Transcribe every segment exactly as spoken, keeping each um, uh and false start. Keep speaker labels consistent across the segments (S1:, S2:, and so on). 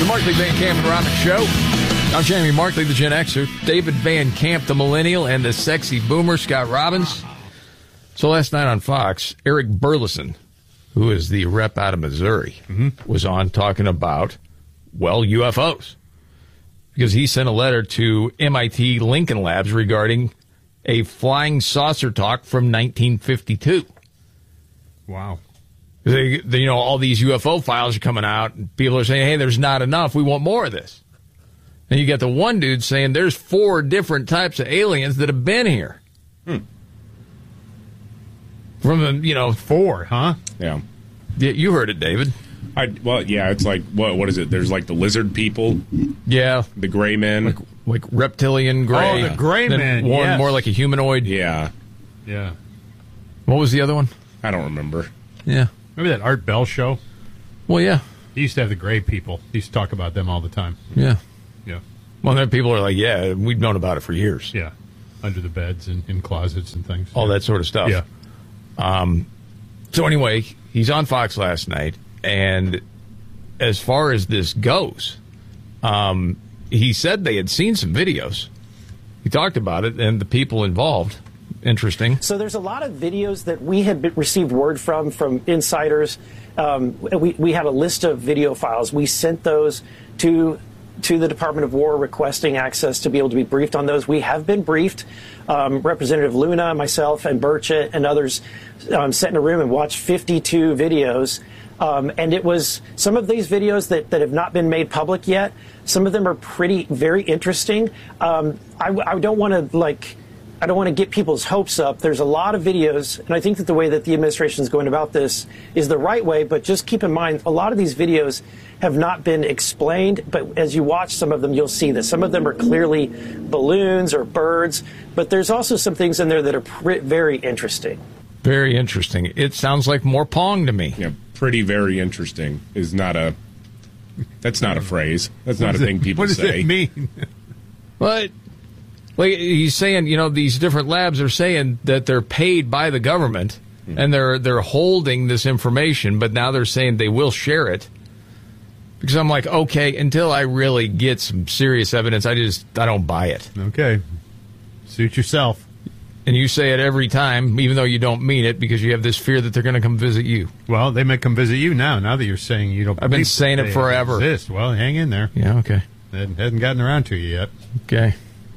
S1: The Markley, Van Camp, and Robbins Show. I'm Jamie Markley, the Gen Xer. David Van Camp, the Millennial, and the Sexy Boomer, Scott Robbins. So last night on Fox, Eric Burleson, who is the rep out of Missouri, mm-hmm. was on talking about, well, U F Os. Because he sent a letter to M I T Lincoln Labs regarding a flying saucer talk from nineteen fifty-two.
S2: Wow.
S1: They, they, you know, all these U F O files are coming out, and people are saying, hey, there's not enough. We want more of this. And you get the one dude saying there's four different types of aliens that have been here.
S2: Hmm.
S1: From the, you know,
S2: four, huh?
S3: Yeah.
S1: Yeah, you heard it, David.
S3: I, well, yeah, it's like, what? what is it? There's like the lizard people.
S1: Yeah.
S3: The gray men.
S1: Like, like reptilian gray.
S2: Oh, the gray men.
S1: One
S2: yes.
S1: more like a humanoid.
S3: Yeah.
S2: Yeah.
S1: What was the other one?
S3: I don't remember.
S1: Yeah.
S2: Remember that Art Bell show?
S1: Well, yeah.
S2: He used to have the gray people. He used to talk about them all the time.
S1: Yeah.
S2: Yeah.
S1: Well, then people are like, yeah, we've known about it for years.
S2: Yeah. Under the beds and in closets and things.
S1: All
S2: yeah.
S1: that sort of stuff.
S2: Yeah.
S1: Um, so anyway, he's on Fox last night, and as far as this goes, um, he said they had seen some videos. He talked about it and the people involved. Interesting.
S4: So there's a lot of videos that we had been, received word from, from insiders. Um, we, we had a list of video files. We sent those to to the Department of War requesting access to be able to be briefed on those. We have been briefed. Um, Representative Luna, myself, and Burchett and others um, sat in a room and watched fifty-two videos. Um, and it was some of these videos that, that have not been made public yet. Some of them are pretty, very interesting. Um, I, I don't want to, like... I don't want to get people's hopes up. There's a lot of videos, and I think that the way that the administration is going about this is the right way, but just keep in mind, a lot of these videos have not been explained, but as you watch some of them, you'll see that some of them are clearly balloons or birds, but there's also some things in there that are pr- very interesting.
S1: Very interesting. It sounds like more Pong to me.
S3: Yeah, pretty very interesting is not a, that's not a phrase. That's not a thing people
S2: what does
S3: say.
S2: It mean?
S1: But... Like he's saying, you know, these different labs are saying that they're paid by the government mm-hmm. and they're they're holding this information, but now they're saying they will share it. Because I'm like, okay, until I really get some serious evidence, I just I don't buy it.
S2: Okay. Suit yourself.
S1: And you say it every time, even though you don't mean it, because you have this fear that they're going to come visit you.
S2: Well, they may come visit you now, now that you're saying you don't
S1: I've been saying it forever.
S2: Exist. Well, hang in there.
S1: Yeah, okay.
S2: It hasn't gotten around to you yet.
S1: Okay.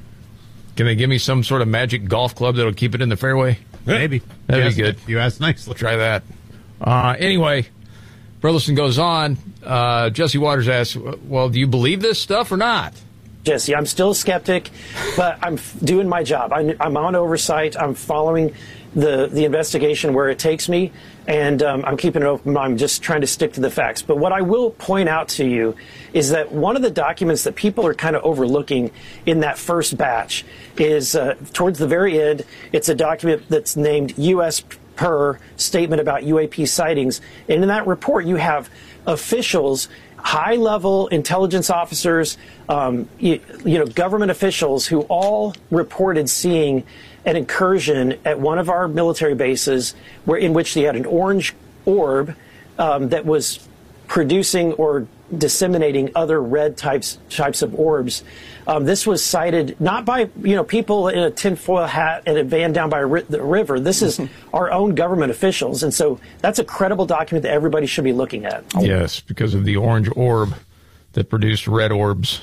S1: Can they give me some sort of magic golf club that'll keep it in the fairway?
S2: Maybe.
S1: That'd
S2: yes,
S1: be good.
S2: You asked nicely.
S1: Try that. Uh, anyway, Burleson goes on. Uh, Jesse Waters asks, well, do you believe this stuff or not?
S4: Jesse, I'm still a skeptic, but I'm f- doing my job. I'm, I'm on oversight. I'm following the, the investigation where it takes me, and um, I'm keeping it open. I'm just trying to stick to the facts. But what I will point out to you is that one of the documents that people are kind of overlooking in that first batch is uh, towards the very end. It's a document that's named U S P R Statement about U A P Sightings. And in that report, you have officials, high-level intelligence officers, um, you, you know, government officials who all reported seeing an incursion at one of our military bases where in which they had an orange orb um, that was producing or disseminating other red types types of orbs. Um, this was cited not by you know people in a tinfoil hat and a van down by a ri- the river. This is our own government officials, and so that's a credible document that everybody should be looking at.
S1: Yes, because of the orange orb that produced red orbs.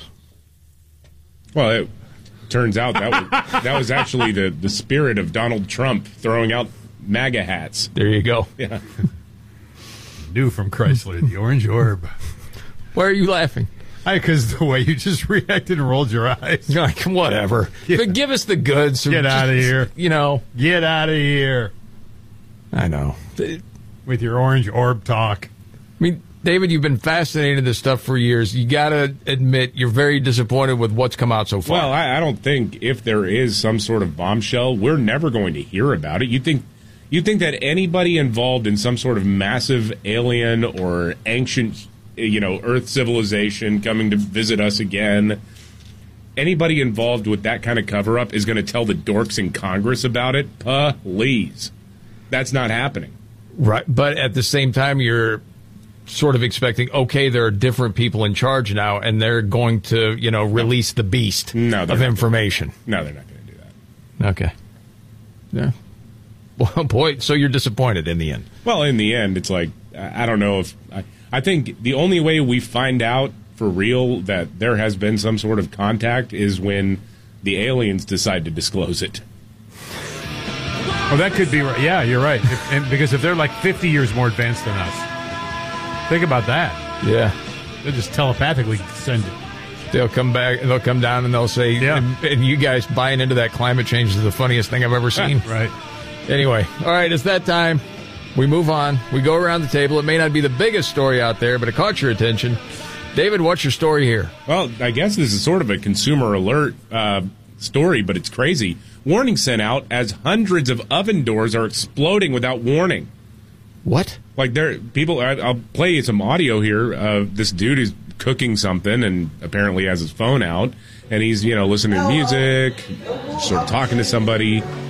S3: Well, it turns out that was, that was actually the, the spirit of Donald Trump throwing out MAGA hats.
S1: There you go.
S3: Yeah.
S2: New from Chrysler, the orange orb.
S1: Why are you laughing?
S2: Because the way you just reacted and rolled your eyes.
S1: You're like, whatever.
S2: Yeah.
S1: But give us the goods.
S2: Get
S1: just,
S2: out of here.
S1: You know.
S2: Get out of here.
S1: I know.
S2: With your orange orb talk.
S1: I mean, David, you've been fascinated with this stuff for years. You got to admit you're very disappointed with what's come out so far.
S3: Well, I, I don't think if there is some sort of bombshell, we're never going to hear about it. You think you think that anybody involved in some sort of massive alien or ancient, you know, Earth civilization coming to visit us again, anybody involved with that kind of cover-up is going to tell the dorks in Congress about it? Please. That's not happening.
S1: Right, but at the same time, you're sort of expecting, okay, there are different people in charge now, and they're going to, you know, release the beast
S3: No, they're
S1: of
S3: not
S1: information.
S3: No, they're not going to do that.
S1: Okay. Yeah. Well, boy, so you're disappointed in the end.
S3: Well, in the end, it's like, I I don't know if... I, I think the only way we find out for real that there has been some sort of contact is when the aliens decide to disclose it.
S2: Oh, that could be right. Yeah, you're right. If, and because if they're like fifty years more advanced than us, think about that.
S1: Yeah.
S2: They'll just telepathically send it.
S1: They'll come back, they'll come down, and they'll say,
S2: Yeah.
S1: and, and you guys buying into that climate change is the funniest thing I've ever seen.
S2: Right.
S1: Anyway, all right, it's that time. We move on. We go around the table. It may not be the biggest story out there, but it caught your attention. David, what's your story here?
S3: Well, I guess this is sort of a consumer alert uh, story, but it's crazy. Warning sent out as hundreds of oven doors are exploding without warning.
S1: What?
S3: Like there, people. I, I'll play you some audio here. Uh, this dude is cooking something and apparently has his phone out, and he's you know listening to music, sort of talking to somebody.